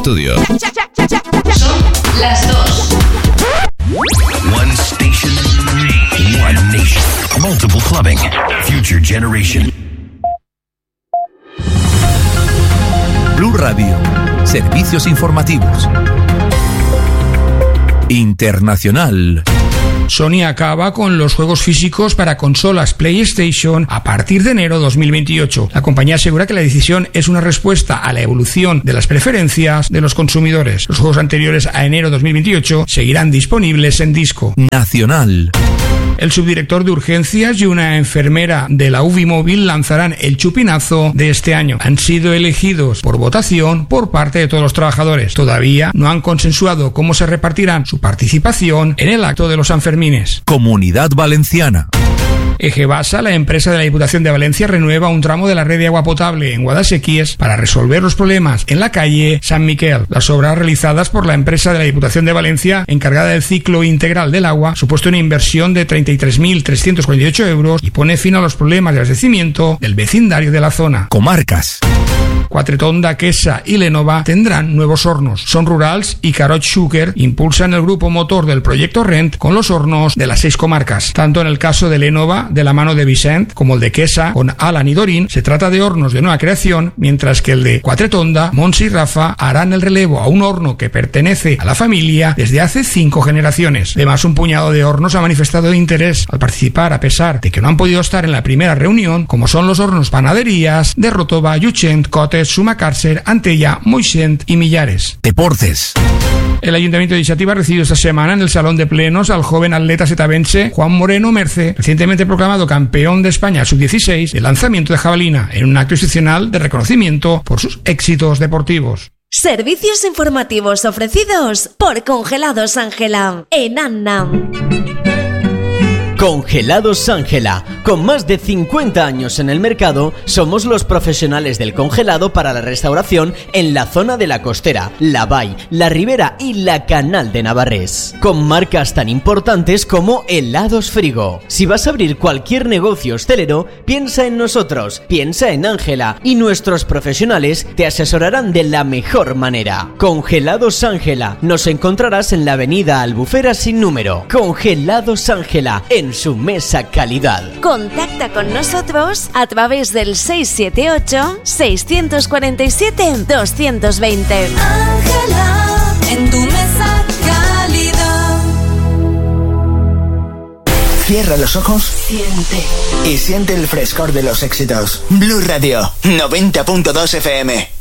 estudio. Son las 2. One station, one nation. Multiple clubbing. Future generation. Blue Radio. Servicios informativos. Internacional. Sony acaba con los juegos físicos para consolas PlayStation a partir de enero 2028. La compañía asegura que la decisión es una respuesta a la evolución de las preferencias de los consumidores. Los juegos anteriores a enero 2028 seguirán disponibles en disco. Nacional. El subdirector de urgencias y una enfermera de la UVI Móvil lanzarán el chupinazo de este año. Han sido elegidos por votación por parte de todos los trabajadores. Todavía no han consensuado cómo se repartirán su participación en el acto de los Sanfermines. Comunidad Valenciana. Egebasa, la empresa de la Diputación de Valencia, renueva un tramo de la red de agua potable en Guadasséquies para resolver los problemas en la calle San Miquel. Las obras realizadas por la empresa de la Diputación de Valencia, encargada del ciclo integral del agua, supuesto una inversión de 33.348 euros y pone fin a los problemas de abastecimiento del vecindario de la zona. Comarcas. Quatretonda, Quesa y L'Enova tendrán nuevos hornos. Son Rurals y Carot Sugar impulsan el grupo motor del proyecto Rent con los hornos de las 6 comarcas. Tanto en el caso de L'Enova, de la mano de Vicent, como el de Quesa, con Alan y Dorín, se trata de hornos de nueva creación, mientras que el de Quatretonda, Montse y Rafa harán el relevo a un horno que pertenece a la familia desde hace 5 generaciones. Además, un puñado de hornos ha manifestado interés al participar, a pesar de que no han podido estar en la primera reunión, como son los hornos Panaderías de Rotova, Llutxent, Cotes, Sumacàrcer, Antella, Moixent y Millares. Deportes. El Ayuntamiento de Ixàtiva ha recibido esta semana en el Salón de Plenos al joven atleta setavense Juan Moreno Merce, recientemente proclamado campeón de España sub-16 de lanzamiento de jabalina, en un acto excepcional de reconocimiento por sus éxitos deportivos. Servicios informativos ofrecidos por Congelados Ángela en Annam. Congelados Ángela. Con más de 50 años en el mercado, somos los profesionales del congelado para la restauración en la zona de la Costera, la Vall, la Ribera y la Canal de Navarrés. Con marcas tan importantes como Helados Frigo. Si vas a abrir cualquier negocio hostelero, piensa en nosotros, piensa en Ángela y nuestros profesionales te asesorarán de la mejor manera. Congelados Ángela. Nos encontrarás en la avenida Albufera sin número. Congelados Ángela, en su mesa calidad. Contacta con nosotros a través del 678-647-220. Ángela, en tu mesa calidad. Cierra los ojos. Siente. Y siente el frescor de los éxitos. Blue Radio, 90.2 FM.